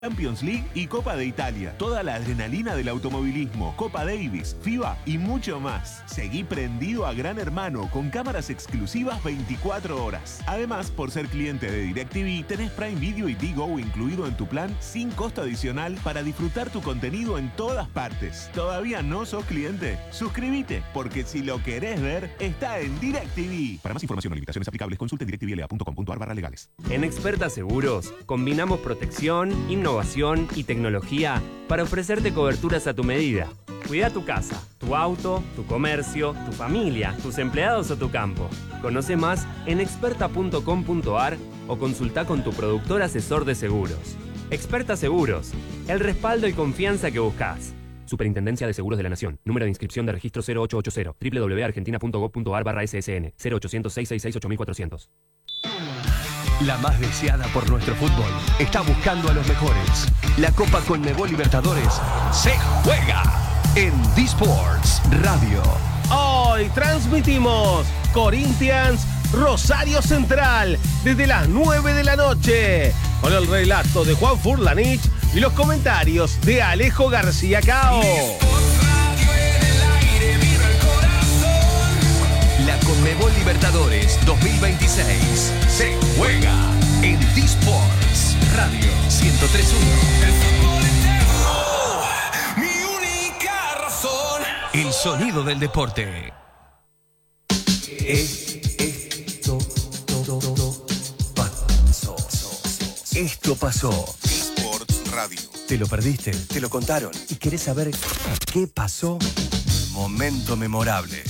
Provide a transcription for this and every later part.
Champions League y Copa de Italia. Toda la adrenalina del automovilismo, Copa Davis, FIBA y mucho más. Seguí prendido a Gran Hermano con cámaras exclusivas 24 horas. Además, por ser cliente de DirecTV, tenés Prime Video y Digo incluido en tu plan sin costo adicional para disfrutar tu contenido en todas partes. ¿Todavía no sos cliente? Suscríbete, porque si lo querés ver, está en DirecTV. Para más información o limitaciones aplicables, consulte directvla.com.ar/legales. En Experta Seguros, combinamos protección, innovación y tecnología para ofrecerte coberturas a tu medida. Cuida tu casa, tu auto, tu comercio, tu familia, tus empleados o tu campo. Conoce más en experta.com.ar o consulta con tu productor asesor de seguros. Experta Seguros, el respaldo y confianza que buscas. Superintendencia de Seguros de la Nación. Número de inscripción de registro 0880 www.argentina.gov.ar/ssn 0800-666-8400. La más deseada por nuestro fútbol está buscando a los mejores. La Copa Conmebol Libertadores se juega en D-Sports Radio. Hoy transmitimos Corinthians Rosario Central desde las 9 de la noche con el relato de Juan Furlanich y los comentarios de Alejo García Cao. La Conmebol Libertadores 2026 se juega en D-Sports Radio 103.1. Mi única razón. El sonido del deporte. Esto pasó. D-Sports Radio. ¿Te lo perdiste? ¿Te lo contaron? ¿Y querés saber qué pasó? Momento memorable.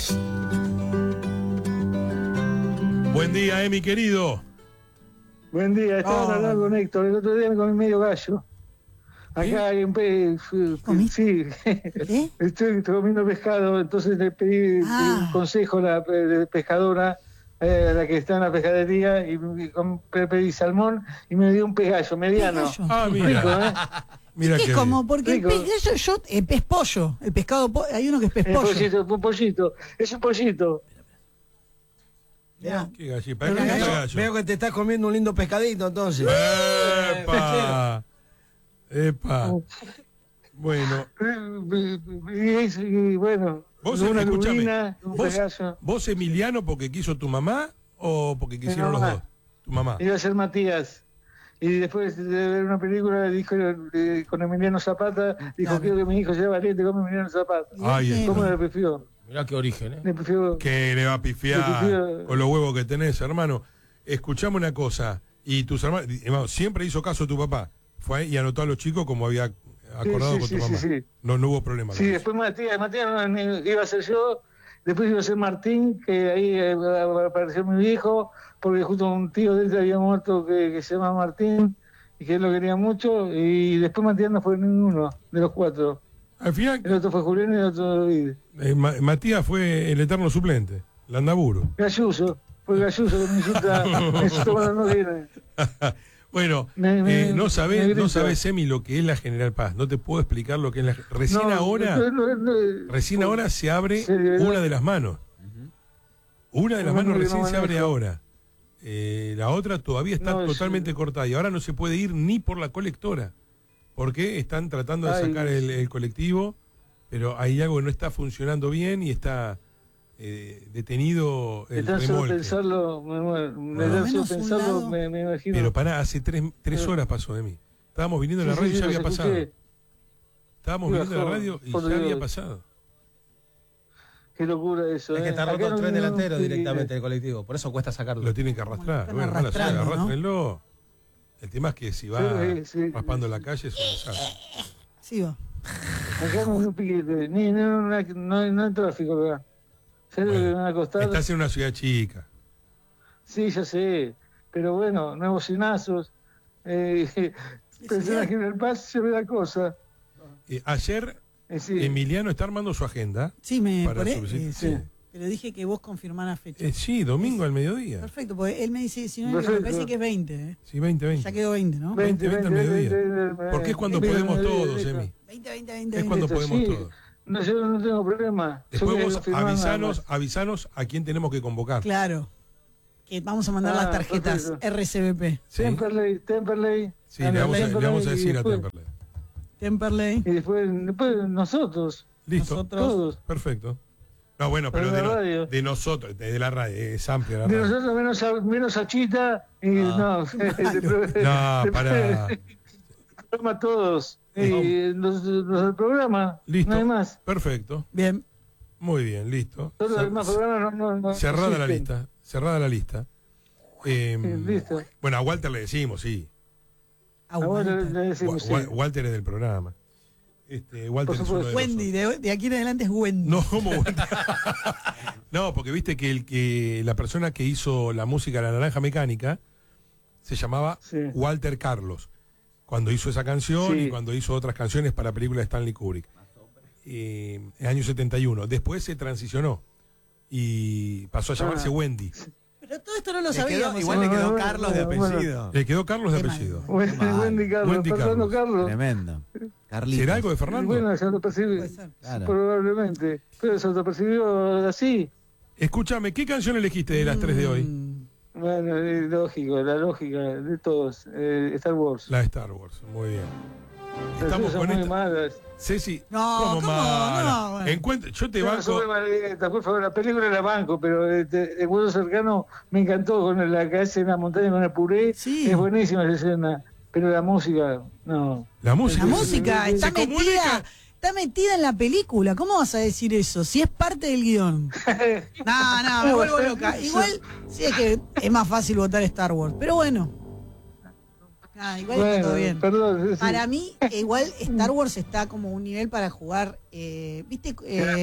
Buen día, mi querido. Buen día, estaba hablando con Héctor. El otro día me comí medio gallo. Acá hay un pez. Sí, estoy comiendo pescado, entonces le pedí un consejo a la pescadora, a la que está en la pescadería, y pedí salmón y me dio un pez gallo mediano. Mira. Rico, ¿eh? Mira ¿Qué que es como? Porque rico. el pez gallo, pez pollo. El pescado, hay uno que es pez pollo. Un pollito. Es un pollito. Qué gallito. ¿Para qué es gallo? Veo que te estás comiendo un lindo pescadito, entonces. ¡Epa! Bueno. Y bueno, una lubina, un pez gallo. ¿Vos Emiliano porque quiso tu mamá o porque quisieron los dos? Tu mamá. Iba a ser Matías. Y después de ver una película, dijo con Emiliano Zapata, dijo, quiero que mi hijo sea valiente como Emiliano Zapata. ¿Cómo le pifió? Mirá qué origen, ¿eh? Que le va a pifiar con los huevos que tenés, hermano. Escuchame una cosa. Y tus hermanos, siempre hizo caso a tu papá. Fue y anotó a los chicos como había acordado con tu mamá. Sí. No hubo problema. Sí, después Matías iba a ser yo. Después iba a ser Martín, que ahí apareció mi viejo, porque justo un tío de él había muerto que se llama Martín, y que él lo quería mucho, y después Matías no fue ninguno de los cuatro. Al final, el otro fue Julián y el otro David. Matías fue el eterno suplente, Landaburu. Galluso, fue Galluso que me insulta cuando no viene. Bueno, no sabés, Emi, lo que es la General Paz. No te puedo explicar lo que es la... Recién ahora se abre una de las manos. Una de las manos recién se abre ahora. La otra todavía está totalmente cortada. Y ahora no se puede ir ni por la colectora. Porque están tratando de sacar el colectivo. Pero hay algo que no está funcionando bien y está... detenido el remolque. Me imagino. Pero pará, hace tres horas pasó de mí. Estábamos viniendo a la radio y ya había pasado. Estábamos viniendo a la radio y ya había pasado. Qué locura eso. Es que está roto el tren delantero directamente del colectivo. Por eso cuesta sacarlo. Lo tienen que arrastrar. Bueno, arrastrenlo. El tema es que si va raspando la calle es un desastre. Sí va. Acá no hay un piquete. No hay tráfico acá. Bueno, estás en una ciudad chica. Sí, ya sé. Pero bueno, nuevos bocinazos. Personaje en el Paz se ve la cosa. Ayer Emiliano está armando su agenda. Sí, pero dije que vos confirmás fecha. Sí, domingo al mediodía. Perfecto, porque él me dice, si no, me parece que es 20. Sí, 20. Ya quedó 20, ¿no? 20 al mediodía. Porque es cuando podemos todos, Emi. 20. Es cuando podemos todos. No, yo no tengo problema. Después vos avisanos a quién tenemos que convocar. Claro. Que vamos a mandar las tarjetas RCBP. Temperley. Sí, le vamos a decir a Temperley. Temperley. Y después nosotros. Listo. Nosotros. Todos. Perfecto. No, bueno, pero de nosotros, de la radio, es amplia la De radio. nosotros menos a Chita y no. Para... programa todos. Los del programa. Listo. No hay más. Perfecto. Bien. Muy bien, listo. Todos los demás programas no Cerrada la existen. lista. Cerrada la lista. Listo. Bueno, a Walter le decimos, sí. Ahora le decimos, sí. Walter es del programa. Walter es uno de Wendy, de aquí en adelante es Wendy. No, ¿cómo Wendy? No, porque viste que la persona que hizo la música de La Naranja Mecánica se llamaba Walter Carlos. Cuando hizo esa canción y cuando hizo otras canciones para películas de Stanley Kubrick. En el año 71. Después se transicionó y pasó a llamarse Wendy. Pero todo esto no lo sabíamos. Igual le quedó Carlos de apellido. Le quedó Carlos de apellido. Wendy Carlos, Fernando Carlos. Tremendo. Carlitos. ¿Será algo de Fernando? Bueno, se autopercibió. Claro. Probablemente. Pero se autopercibió así. Escúchame, ¿qué canción elegiste de las 3 de hoy? Bueno, es lógico, la lógica de todos. Star Wars. La de Star Wars, muy bien. Las Estamos son con muy malas. Ceci, No, ¿cómo? mala? No. Yo te No, banco. son muy maletas, por favor, la película la banco, pero el vuelo cercano me encantó con la cabeza en la montaña con el puré. Sí. Es buenísima esa escena. Pero la música, no. La música. La música Se está comunica. metida en la película. ¿Cómo vas a decir eso? Si es parte del guión. No, me vuelvo loca. Igual, sí es que es más fácil votar Star Wars. Pero bueno. Igual está todo bien. Perdón, Para mí, igual Star Wars está como un nivel para jugar. ¿Viste?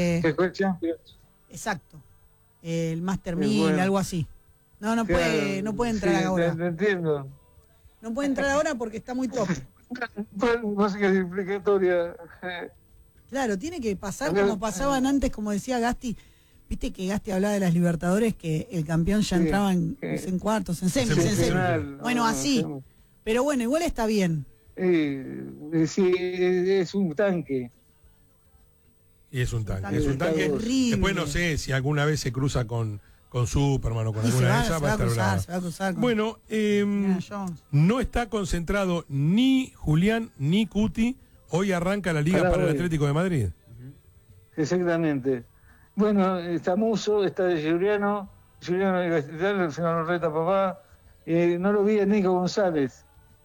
Exacto. El Master 1000, algo así. No puede entrar ahora. Te entiendo. No puede entrar ahora porque está muy top. Música implicatoria. Claro, tiene que pasar como pasaban antes, como decía Gasti. Viste que Gasti hablaba de las Libertadores, que el campeón ya entraba en cuartos, en semis, en semis. Bueno, así. Pero bueno, igual está bien. Sí, es un tanque. Y es un tanque. Es un tanque. Horrible. Después no sé si alguna vez se cruza con Superman o con Y alguna de esas. se va a cruzar con Bueno, Indiana Jones. no está concentrado ni Julián ni Cuti. Hoy arranca la liga para el Atlético de Madrid. Exactamente. Bueno, está Muso, está Giuliano de Castellano, el señor Reta Papá. No lo vi a Nico González.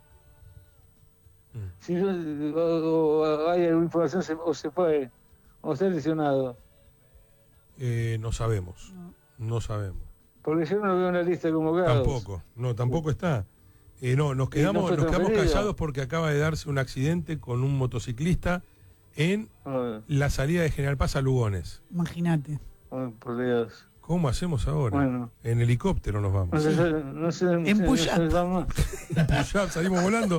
Si o hay alguna información o se fue o está lesionado. No sabemos. No sabemos. Porque yo no lo veo en la lista de convocados. Tampoco está. Nos quedamos callados porque acaba de darse un accidente con un motociclista en la salida de General Paz a Lugones. Imagínate. Por Dios. ¿Cómo hacemos ahora? Bueno. En helicóptero nos vamos. No sé, en Puyap. Salimos volando.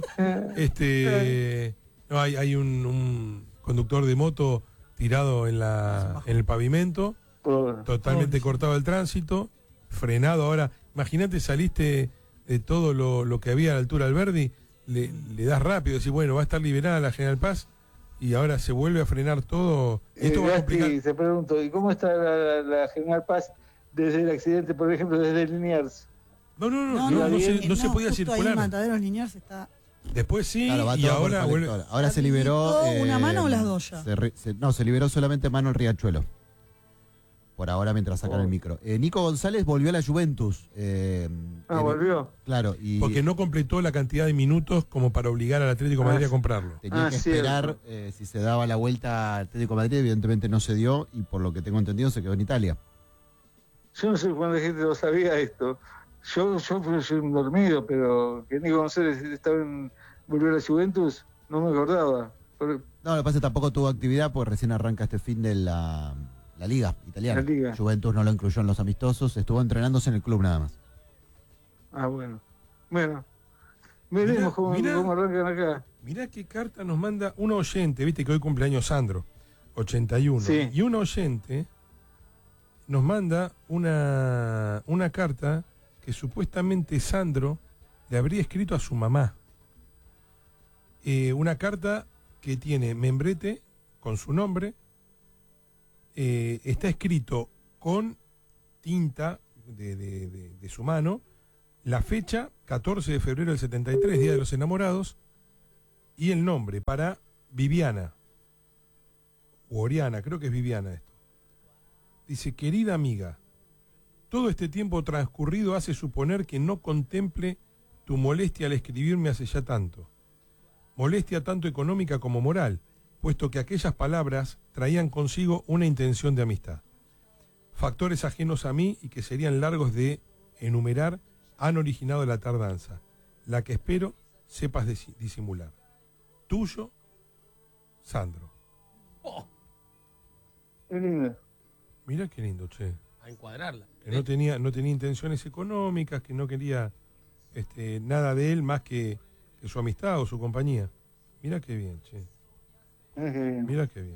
Hay un conductor de moto tirado en el pavimento, totalmente cortado el tránsito, frenado ahora. Imagínate, saliste de todo lo que había a la altura del Verdi, le das rápido, decís, bueno, va a estar liberada la General Paz, y ahora se vuelve a frenar todo. Esto va a complicar. Te pregunto, ¿y cómo está la General Paz desde el accidente, por ejemplo, desde Liniers? No se podía circular. Ahí Mataderos Liniers está. Después sí, Claro, y ahora vuelve. Ahora se liberó. ¿Una mano o las dos ya? Se liberó solamente mano el Riachuelo. Por ahora, mientras sacan el micro. Nico González volvió a la Juventus. ¿Volvió? Claro. Porque no completó la cantidad de minutos como para obligar al Atlético de Madrid a comprarlo. Tenía que esperar si se daba la vuelta al Atlético de Madrid. Evidentemente no se dio y por lo que tengo entendido se quedó en Italia. Yo no sé cuánta gente lo sabía esto. Yo fui un dormido, pero que Nico González volvió a la Juventus, no me acordaba. No, lo que pasa es que tampoco tuvo actividad porque recién arranca este fin de la Liga italiana. La Liga. Juventus no lo incluyó en los amistosos, estuvo entrenándose en el club nada más. Bueno. Veremos cómo arrancan acá. Mirá qué carta nos manda un oyente, viste que hoy cumpleaños Sandro, 81. Sí. Y un oyente nos manda una carta que supuestamente Sandro le habría escrito a su mamá. Una carta que tiene membrete con su nombre. Está escrito con tinta de su mano la fecha, 14 de febrero del 73, Día de los Enamorados, y el nombre para Viviana, o Oriana, creo que es Viviana esto. Dice, querida amiga, todo este tiempo transcurrido hace suponer que no contemple tu molestia al escribirme hace ya tanto. Molestia tanto económica como moral, puesto que aquellas palabras traían consigo una intención de amistad. Factores ajenos a mí y que serían largos de enumerar han originado la tardanza, la que espero sepas disimular. Tuyo, Sandro. Oh. Qué lindo. Mira qué lindo, che. A encuadrarla. Que no tenía intenciones económicas, que no quería nada de él más que su amistad o su compañía. Mira qué bien, che. Mira qué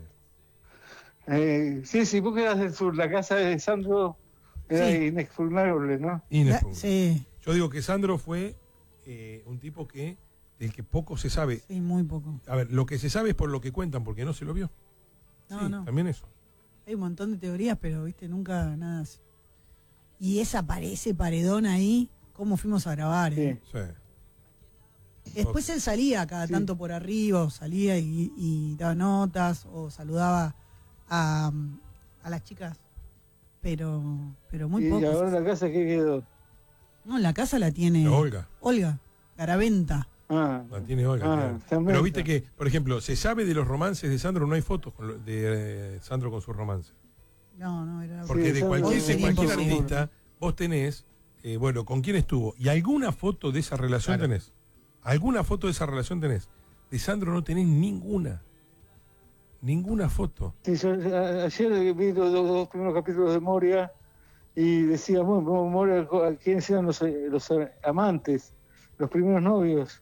bien. Sí, vos quedás del sur. La casa de Sandro era inexpugnable, ¿no? Inexpugnable. Sí. Yo digo que Sandro fue un tipo del que poco se sabe. Sí, muy poco. A ver, lo que se sabe es por lo que cuentan, porque no se lo vio. No. También eso. Hay un montón de teorías, pero viste, nunca nada así. Y ese paredón ahí, ¿cómo fuimos a grabar? Sí. Después él salía cada tanto por arriba, salía y daba notas, o saludaba a las chicas, pero muy poco. ¿Y ahora la casa qué quedó? No, la casa la tiene Olga Garaventa. La tiene Olga. Pero viste que, por ejemplo, se sabe de los romances de Sandro, no hay fotos de Sandro con sus romances. No, era... Porque de cualquier artista, vos tenés, ¿con quién estuvo? Y alguna foto de esa relación tenés. ¿Alguna foto de esa relación tenés? De Sandro no tenés ninguna. Ninguna foto. Sí, ayer vi los dos primeros capítulos de Moria y decía, Moria, ¿quiénes eran los amantes? Los primeros novios.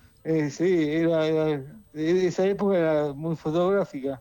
Esa época era muy fotográfica.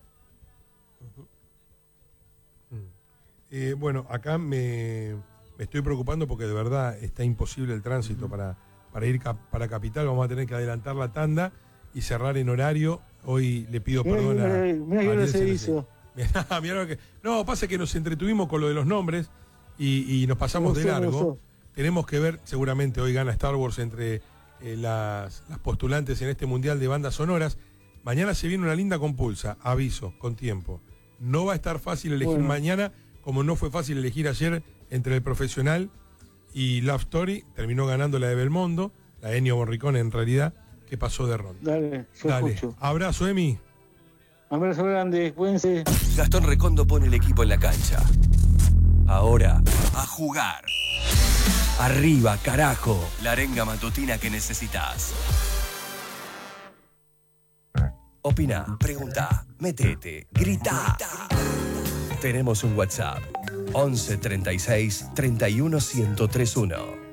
Bueno, acá me estoy preocupando porque de verdad está imposible el tránsito para ir para Capital. Vamos a tener que adelantar la tanda y cerrar en horario. Hoy le pido perdón a... Mira que no se hizo. No, pasa que nos entretuvimos con lo de los nombres y nos pasamos de largo. Tenemos que ver, seguramente hoy gana Star Wars entre las postulantes en este mundial de bandas sonoras. Mañana se viene una linda compulsa, aviso, con tiempo. No va a estar fácil elegir mañana, como no fue fácil elegir ayer entre El Profesional y Love Story. Terminó ganando la de Belmondo, la de Ennio Morricone en realidad, que pasó de ronda. Dale. Abrazo, Emi. Abrazo grande, cuídense. Gastón Recondo pone el equipo en la cancha. Ahora, a jugar. Arriba, carajo. La arenga matutina que necesitas. Opina, pregunta, metete, grita. Tenemos un WhatsApp. 11 36 31 1031.